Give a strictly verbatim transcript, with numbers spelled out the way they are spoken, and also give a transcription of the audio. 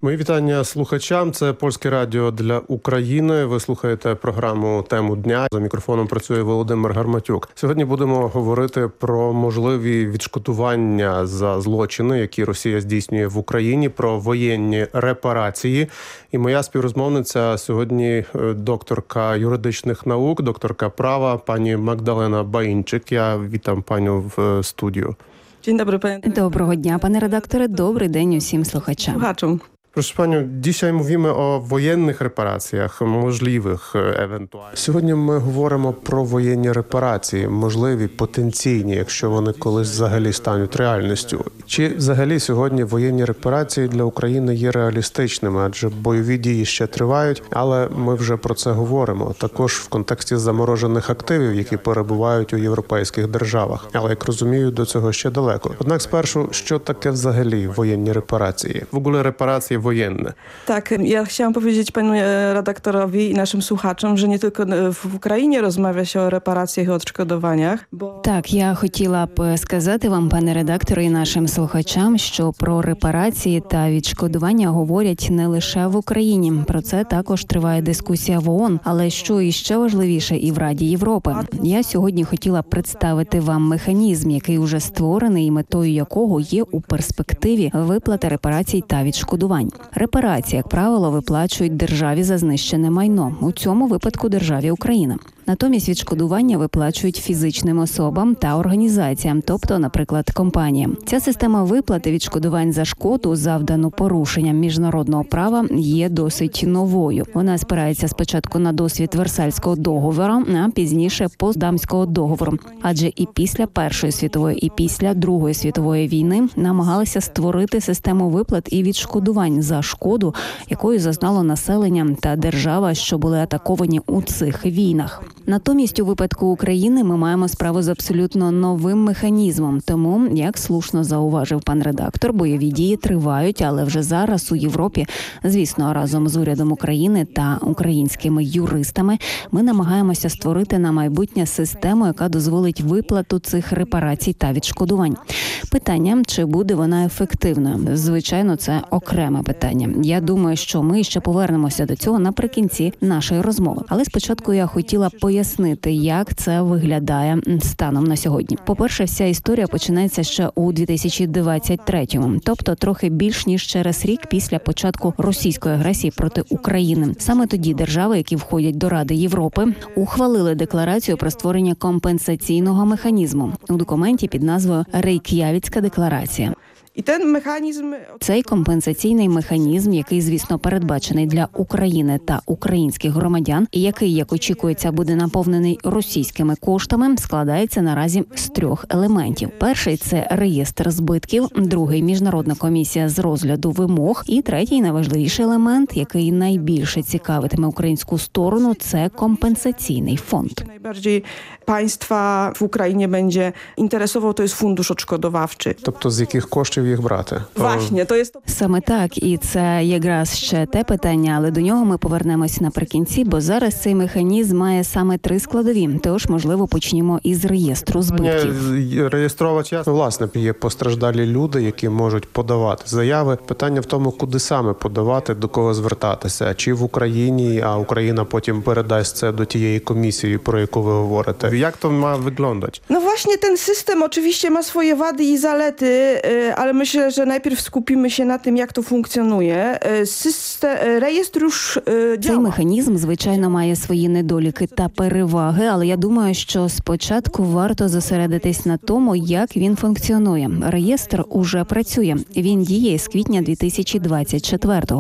Мої вітання слухачам. Це Польське радіо для України. Ви слухаєте програму «Тему дня». За мікрофоном працює Володимир Гарматюк. Сьогодні будемо говорити про можливі відшкодування за злочини, які Росія здійснює в Україні, про воєнні репарації. І моя співрозмовниця сьогодні докторка юридичних наук, докторка права, пані Магдалена Баїнчик. Я вітам паню в студію. Dzień dobry, panie. Доброго дня, пане редакторе. Добрий день усім слухачам. Słuchaczom. Proszę panią, dzisiaj mówimy o wojennych reparacjach, можливих евентуально. Сьогодні ми говоримо про воєнні репарації, можливі, потенційні, якщо вони колись взагалі стануть реальністю. Чи взагалі сьогодні воєнні репарації для України є реалістичними, адже бойові дії ще тривають, але ми вже про це говоримо. Також в контексті заморожених активів, які перебувають у європейських державах. Але, як розумію, до цього ще далеко. Однак спершу, що таке взагалі воєнні репарації? В ogóle репарації wojenne. Tak, ja chciałam powiedzieć panu redaktorowi i naszym słuchaczom, że nie tylko w Ukrainie rozmawia się o reparacjach i odszkodowaniach, bo... Так, я хотіла б сказати вам, пане редакторе, і нашим слухачам, що про репарації та відшкодування говорять не лише в Україні. Про це також триває дискусія в ООН, але що іще важливіше і в Раді Європи. Я сьогодні хотіла представити вам механізм, який уже створений і метою якого є у перспективі виплати репарацій та відшкодувань. Репарації, як правило, виплачують державі за знищене майно, у цьому випадку державі Україна. Натомість відшкодування виплачують фізичним особам та організаціям, тобто, наприклад, компаніям. Ця система виплати відшкодувань за шкоду, завдану порушенням міжнародного права, є досить новою. Вона спирається спочатку на досвід Версальського договору, а пізніше Потсдамського договору. Адже і після Першої світової, і після Другої світової війни намагалися створити систему виплат і відшкодувань за шкоду, якою зазнало населення та держава, що були атаковані у цих війнах. Натомість у випадку України ми маємо справу з абсолютно новим механізмом. Тому, як слушно зауважив пан редактор, бойові дії тривають, але вже зараз у Європі, звісно, разом з урядом України та українськими юристами, ми намагаємося створити на майбутнє систему, яка дозволить виплату цих репарацій та відшкодувань. Питання, чи буде вона ефективною? Звичайно, це окреме питання. Я думаю, що ми ще повернемося до цього наприкінці нашої розмови. Але спочатку я хотіла пояснити, як це виглядає станом на сьогодні. По-перше, вся історія починається ще у дві тисячі двадцять третьому, тобто трохи більш ніж через рік після початку російської агресії проти України. Саме тоді держави, які входять до Ради Європи, ухвалили декларацію про створення компенсаційного механізму у документі під назвою «Рейк'явіцька декларація». I ten mechanizm... Цей компенсаційний механізм, який, звісно, передбачений для України та українських громадян, і який, як очікується, буде наповнений російськими коштами, складається наразі з трьох елементів. Перший – це реєстр збитків, другий – міжнародна комісія з розгляду вимог, і третій, найважливіший елемент, який найбільше цікавитиме українську сторону – це компенсаційний фонд. Найbardziej państwa w Ukrainie będzie interesował, to jest fundusz odszkodowawczy. Тобто з яких коштів їх брати? Właśnie, to jest... Саме так, і це якраз ще те питання, але до нього ми повернемось наприкінці, бо зараз цей механізм має саме три складові. Тож, можливо, почнімо із реєстру збитків. Реєструвати ясно. Власне, є постраждалі люди, які можуть подавати заяви. Питання в тому, куди саме подавати, до кого звертатися. Чи в Україні, а Україна потім передасть це до тієї комісії, про яку ви говорите. Як то має виглядати? No właśnie, ten system oczywiście ma swoje wady i zalety, ale myślę, że najpierw skupimy się na tym, jak to funkcjonuje. System, rejestr już działa. Цей механізм, звичайно, має свої недоліки та переваги, але я думаю, що спочатку варто зосередитись на тому, як він функціонує. Реєстр уже працює. Він діє з квітня дві тисячі двадцять четвертого.